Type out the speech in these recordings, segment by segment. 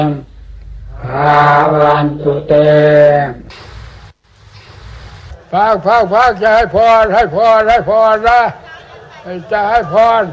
ภาวันตุเตพักจะให้พรนะจะให้พร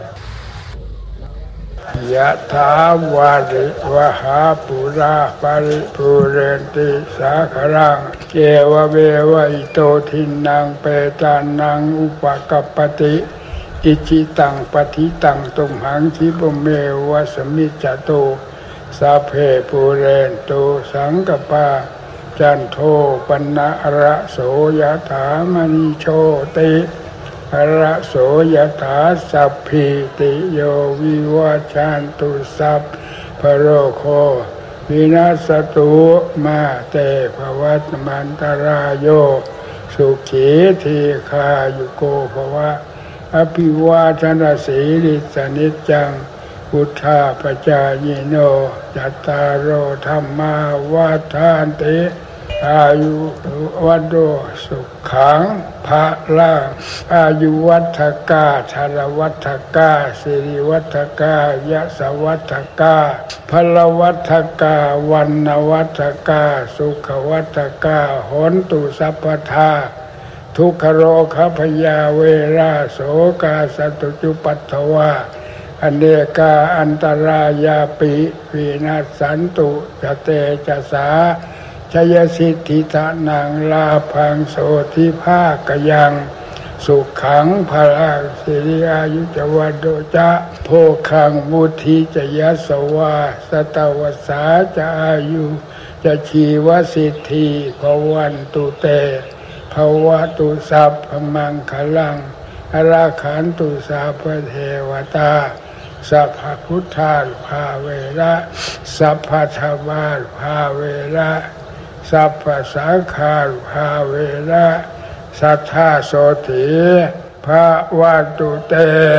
ยะถาวาริวหาปุราปาริปุเรนติสาครังเกวเมวะอิโตทินังเปตานังอุปกัปปติอิจิตังปฏิตังตุมหังคิปเมวะสมิจจโตสัพเพปุเรนตุสังกปาจันโทปนะระโสยถามณิโชติระโสยถาสัพพิติโยวิวัชชันตุสัพพโรโควินาศตุมาเตภวัตมันตรายโยสุขีทีคายุโกภวะอภิวาทนาสีริสนิจจังพุทธาปจายโนจัตตารโอธรรมาวาทานติอายุวัโดสุขังภะลังอายุวัฏกาชรวัฏกาสิริวัฏกายะสวัฏกาพลวัฏกาวันนวัฏกาสุขวัฏกาหนตุสัพพทาทุกขโรคพยาเวราโสกาสตุจุปัฏฐวาอเนกาอันตรายาปิวินาศสันตุจเตจสาชยสิทธิทานังลาภังโสธิภาคยังสุขังพลังสิริอายุจวัดโดจะโภคังมุทิจยสวาสตวสาจะอายุจะชีวสิทธิภวันตุเตภวตุสัพพมังคลังอราขันตุสัพพเทวตาสัพพพุทธาภาเวระสัพพธรรมาภาเวระสัพพสังฆาภาเวระสัทธาโสติภาวันตุเต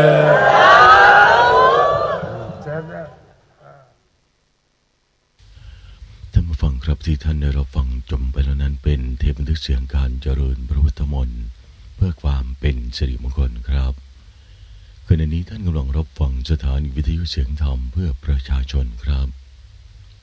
ท่านผู้ฟังครับที่ท่านได้รับฟังจบไปแล้วนั้นเป็นเทปบันทึกเสียงการเจริญพระพุทธมนต์เพื่อความเป็นสิริมงคลครับขณะนี้ท่านกำลังรับฟังสถานีวิทยุเสียงธรรมเพื่อประชาชนครับ